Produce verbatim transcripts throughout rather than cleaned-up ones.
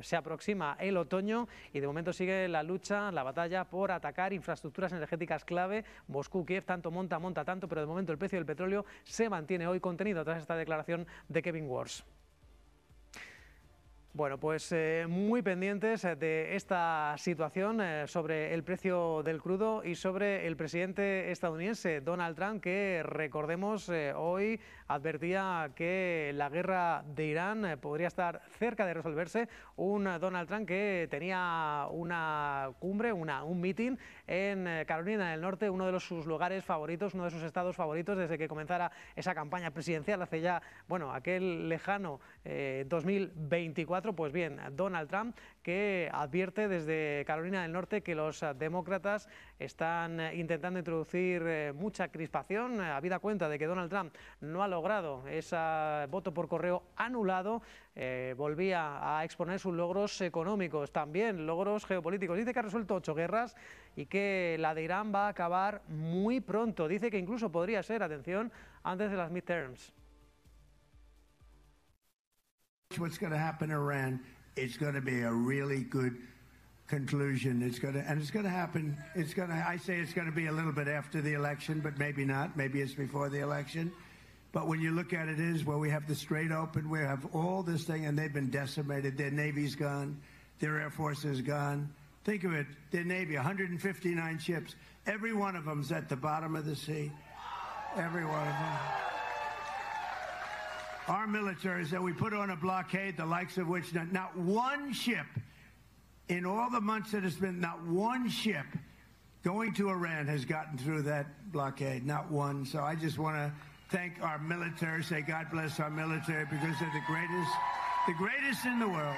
se aproxima el otoño y de momento sigue la lucha, la batalla por atacar infraestructuras energéticas clave. Moscú, Kiev, tanto monta, monta tanto, pero de momento el precio del petróleo se mantiene hoy contenido tras esta declaración de Kevin Warsh. Bueno, pues eh, muy pendientes de esta situación eh, sobre el precio del crudo y sobre el presidente estadounidense Donald Trump, que recordemos eh, hoy advertía que la guerra de Irán eh, podría estar cerca de resolverse. Un Donald Trump que tenía una cumbre, una, un meeting en eh, Carolina del Norte, uno de los, sus lugares favoritos, uno de sus estados favoritos desde que comenzara esa campaña presidencial hace ya, bueno, aquel lejano eh, dos mil veinticuatro. Pues bien, Donald Trump, que advierte desde Carolina del Norte que los demócratas están intentando introducir eh, mucha crispación, eh, habida cuenta de que Donald Trump no ha logrado ese voto por correo anulado. Eh, volvía a exponer sus logros económicos, también logros geopolíticos. Dice que ha resuelto ocho guerras y que la de Irán va a acabar muy pronto. Dice que incluso podría ser, atención, antes de las midterms. What's going to happen in Iran, it's going to be a really good conclusion. It's going to, and it's going to happen, it's going to, I say it's going to be a little bit after the election, but maybe not. Maybe it's before the election. But when you look at it is where we have the Strait open, we have all this thing, and they've been decimated. Their Navy's gone. Their Air Force is gone. Think of it, their Navy, one hundred fifty-nine ships. Every one of them's at the bottom of the sea. Every one of them. Our military said we put on a blockade, the likes of which not, not one ship, in all the months that it's been, not one ship going to Iran has gotten through that blockade, not one. So I just want to thank our military, say God bless our military, because they're the greatest, the greatest in the world.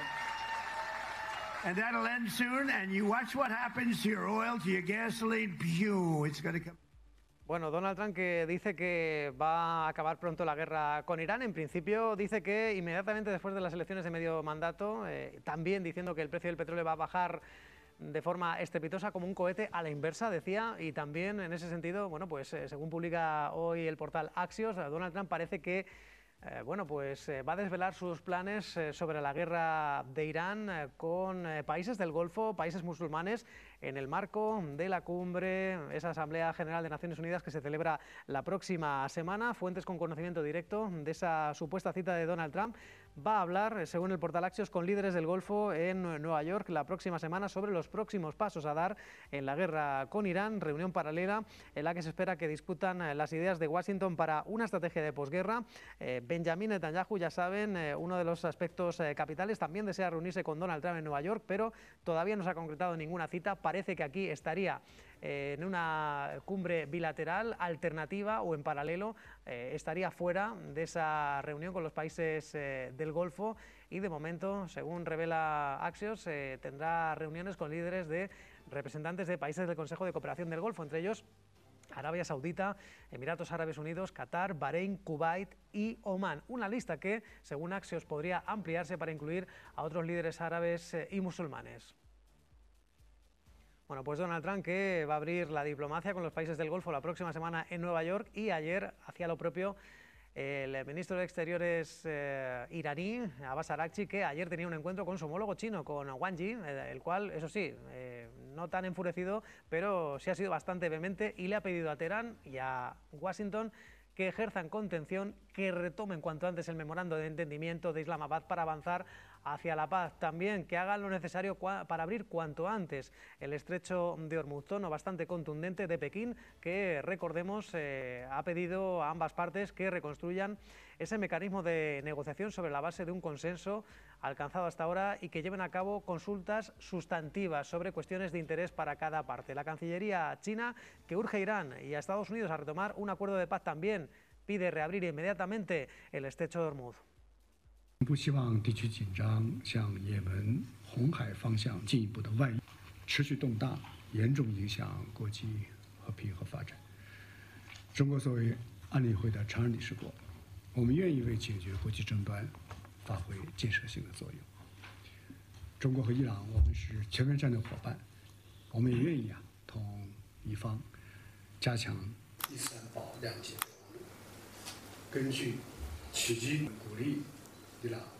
And that'll end soon, and you watch what happens to your oil, to your gasoline, pew, it's going to come. Bueno, Donald Trump, que dice que va a acabar pronto la guerra con Irán, en principio dice que inmediatamente después de las elecciones de medio mandato, eh, también diciendo que el precio del petróleo va a bajar de forma estrepitosa como un cohete a la inversa, decía, y también en ese sentido, bueno, pues eh, según publica hoy el portal Axios, Donald Trump parece que Eh, bueno, pues eh, va a desvelar sus planes eh, sobre la guerra de Irán eh, con eh, países del Golfo, países musulmanes, en el marco de la cumbre, esa Asamblea General de Naciones Unidas que se celebra la próxima semana. Fuentes con conocimiento directo de esa supuesta cita de Donald Trump va a hablar, según el portal Axios, con líderes del Golfo en Nueva York la próxima semana sobre los próximos pasos a dar en la guerra con Irán, reunión paralela en la que se espera que discutan las ideas de Washington para una estrategia de posguerra. Eh, Benjamin Netanyahu, ya saben, eh, uno de los aspectos eh, capitales, también desea reunirse con Donald Trump en Nueva York, pero todavía no se ha concretado ninguna cita. Parece que aquí estaría eh, en una cumbre bilateral alternativa o en paralelo, eh, estaría fuera de esa reunión con los países eh, del Golfo y de momento, según revela Axios, eh, tendrá reuniones con líderes de representantes de países del Consejo de Cooperación del Golfo, entre ellos Arabia Saudita, Emiratos Árabes Unidos, Qatar, Bahrein, Kuwait y Omán. Una lista que, según Axios, podría ampliarse para incluir a otros líderes árabes y musulmanes. Bueno, pues Donald Trump, que va a abrir la diplomacia con los países del Golfo la próxima semana en Nueva York, y ayer hacía lo propio el ministro de Exteriores eh, iraní, Abbas Araghchi, que ayer tenía un encuentro con su homólogo chino, con Wang Yi, eh, el cual, eso sí, eh, no tan enfurecido, pero sí ha sido bastante vehemente y le ha pedido a Teherán y a Washington que ejerzan contención, que retomen cuanto antes el memorando de entendimiento de Islamabad para avanzar hacia la paz. También que hagan lo necesario para abrir cuanto antes el estrecho de Hormuz. Tono bastante contundente de Pekín, que, recordemos, eh, ha pedido a ambas partes que reconstruyan ese mecanismo de negociación sobre la base de un consenso alcanzado hasta ahora y que lleven a cabo consultas sustantivas sobre cuestiones de interés para cada parte. La Cancillería china, que urge a Irán y a Estados Unidos a retomar un acuerdo de paz, también pide reabrir inmediatamente el estrecho de Hormuz. 不希望地区紧张向也门、红海方向进一步的外溢，持续动荡，严重影响国际和平和发展。中国作为安理会的常任理事国，我们愿意为解决国际争端发挥建设性的作用。中国和伊朗，我们是全面战略伙伴，我们也愿意啊同伊方加强第三保谅解的网络，根据迄今鼓励伊朗